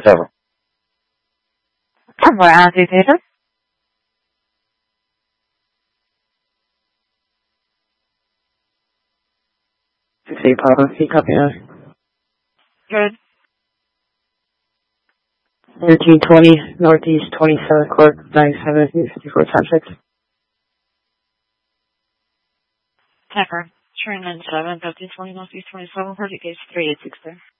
over. Convoy Andy Theater. See, Papa, he copy us. Good. 1320 Northeast 27th Court, 9754 times 6. Temper. Train 97, 1320 Northeast 27, Court, gauge 386 there.